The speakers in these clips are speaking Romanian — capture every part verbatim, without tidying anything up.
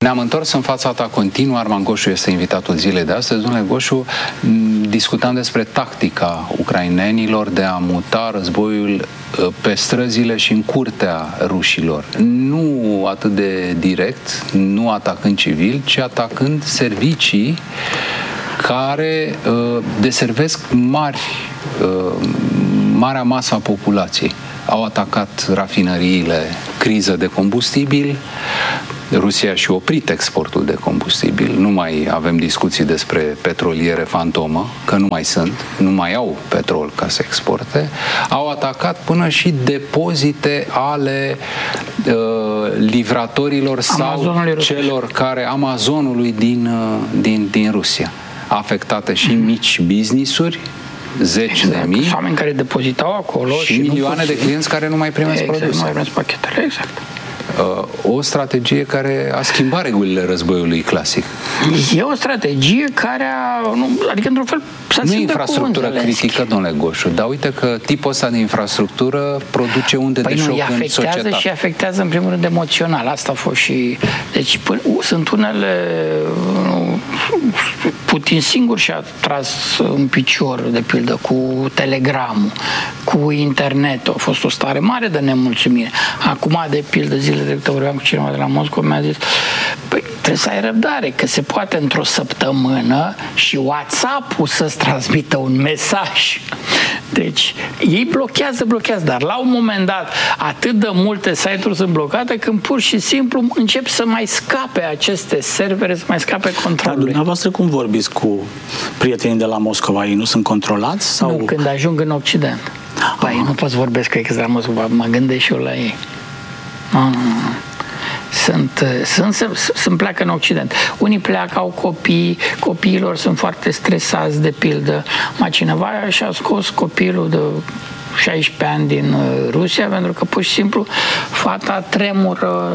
Ne-am întors în fața ta continuă. Arman Goșu este invitatul zilei de astăzi. Domnule Goșu, discutam despre tactica ucrainenilor de a muta războiul pe străzile și în curtea rușilor. Nu atât de direct, nu atacând civil, ci atacând servicii care uh, deservesc mari, uh, marea masă a populației. Au atacat rafinăriile, criză de combustibil. Rusia și-a oprit exportul de combustibil. Nu mai avem discuții despre petroliere fantomă, că nu mai sunt, nu mai au petrol ca să exporte. Au atacat până și depozite ale uh, livratorilor sau celor care, Amazonului din, uh, din, din Rusia. Afectate și mici business-uri, zeci exact. de mii. Oameni care depozitau acolo și, și milioane de clienți care nu mai primesc exact, produse. Nu mai primesc pachetele, exact. O strategie care a schimbat regulile războiului clasic. E o strategie care a, nu, adică într-un fel nu e infrastructură critică, domnule Goșu, dar uite că tipul ăsta de infrastructură produce unde păi de nu, șoc în societate. Afectează și afectează în primul rând emoțional. Asta a fost și... Deci până, sunt unele... Putin singur și-a tras în picior, de pildă, cu telegramul, cu internetul. A fost o stare mare de nemulțumire. Acum, de pildă, zilele trecute vorbeam cu cineva de la Moscova, mi-a zis, păi trebuie să ai răbdare, că se poate într-o săptămână și WhatsApp-ul să-ți transmită un mesaj. Deci, ei blochează, blochează, dar la un moment dat atât de multe site-uri sunt blocate când pur și simplu încep să mai scape aceste servere, să mai scape controlului. Dar dumneavoastră cum vorbiți cu prietenii de la Moscova? Ei nu sunt controlați? Sau... Nu, când ajung în Occident. Păi, nu pot să vorbesc cu ei că de la Moscova, mă gândesc și eu la ei. Nu, nu, nu. Sunt, sunt, sunt, sunt pleacă în Occident. Unii pleacă, au copii, copiilor sunt foarte stresați, de pildă. Mai cineva și-a scos copilul de șaisprezece ani din Rusia pentru că pur și simplu fata tremură,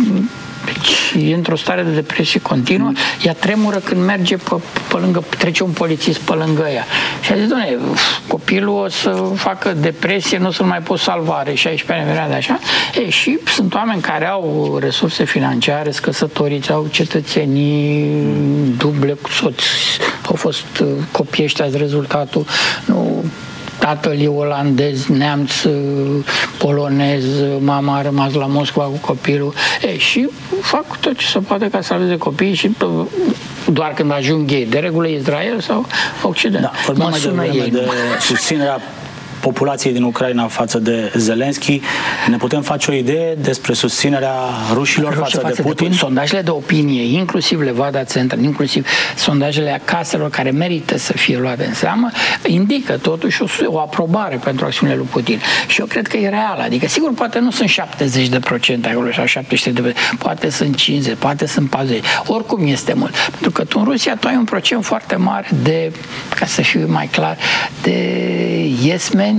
deci e într-o stare de depresie continuă, ea tremură când merge pe, pe lângă, trece un polițist pe lângă ea. Și a zis, doamne, copilul o să facă depresie, nu o să-l mai pot salva, are șaisprezece ani de așa. E, și sunt oameni care au resurse financiare, scăsătoriți, au cetățenii duble cu soți, au fost copii ăștia, rezultatul, nu... Tatăl e olandez, neamț, polonez, mama a rămas la Moscova cu copilul. E, și fac tot ce se poate ca să salveze copiii și doar când ajung ei, de regulă Israel sau Occident. Da, vorbim mai devreme de susținerea populației din Ucraina față de Zelenski. Ne putem face o idee despre susținerea rușilor față, față de Putin? De, sondajele de opinie, inclusiv Levada Central, inclusiv sondajele acaselor care merită să fie luate în seamă, indică totuși o, o aprobare pentru acțiunile lui Putin. Și eu cred că e reală. Adică, sigur, poate nu sunt șaptezeci de procente acolo sau șaptezeci de procente, poate sunt cincizeci, poate sunt patruzeci. Oricum este mult. Pentru că tu în Rusia tu ai un procent foarte mare de, ca să fiu mai clar, de yes men,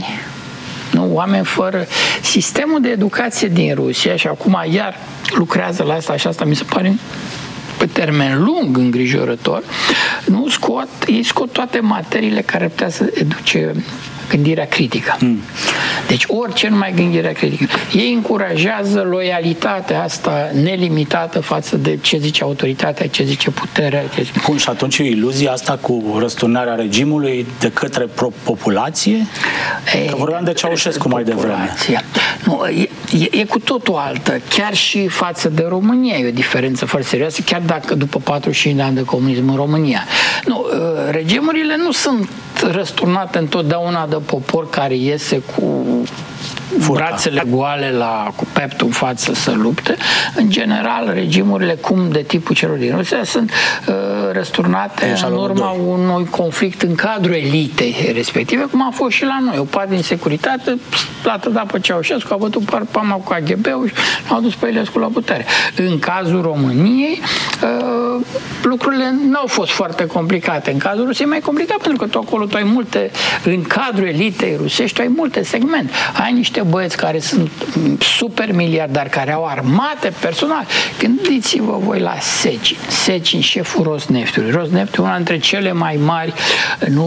nu, oameni fără sistemul de educație din Rusia și acum iar lucrează la asta și asta mi se pare pe termen lung îngrijorător, nu scot, ei scot toate materiile care putea să educe gândirea critică. Mm. Deci orice numai gândirea critică. Ei încurajează loialitatea asta nelimitată față de ce zice autoritatea, ce zice puterea. Ce zice... Bun, și atunci iluzia asta cu răsturnarea regimului de către populație? E, că vorbeam de Ceaușescu mai devreme. Nu, e, e, e cu totul altă. Chiar și față de România e o diferență foarte serioasă, chiar dacă după patruzeci și cinci de ani de comunism în România. Nu, regimurile nu sunt răsturnate întotdeauna de popor care iese cu Furta. brațele goale la, cu peptul în față să lupte. În general, regimurile cum de tipul celor din Rusia sunt uh, răsturnate e, în urma unui conflict în cadrul elitei respective, cum a fost și la noi. O parte din securitate l-a trădat pe Ceaușescu, a bătut pama cu A G B-ul și l-au dus pe Iliescu la putere. În cazul României, uh, lucrurile nu au fost foarte complicate. În cazul Rusiei e mai complicat, pentru că tu acolo tu ai multe, în cadrul elitei rusești, tu ai multe segmente. Ai niște băieți care sunt super miliardari, care au armate personale. Gândiți-vă voi la Secin. Secin, șeful Rosneftului. Rosneft e una dintre cele mai mari, nu,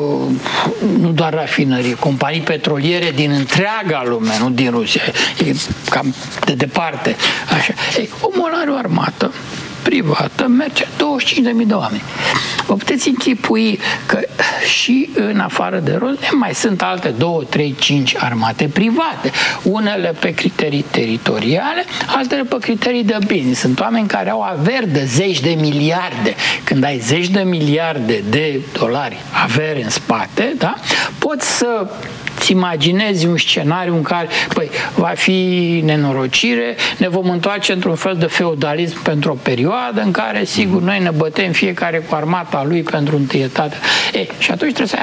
nu doar rafinării, companii petroliere din întreaga lume, nu din Rusia. E cam de departe. Așa. Ei, omul are o armată privată merge douăzeci și cinci de mii de oameni. Vă puteți închipui că și în afară de Rosneft mai sunt alte două, trei, cinci armate private. Unele pe criterii teritoriale, altele pe criterii de business. Sunt oameni care au averi de zeci de miliarde. Când ai zeci de miliarde de dolari avere în spate, da? Poți să îți imaginezi un scenariu în care, păi, va fi nenorocire, ne vom întoarce într-un fel de feudalism pentru o perioadă în care, sigur, noi ne bătem fiecare cu armata lui pentru întâietate. E, și atunci trebuie să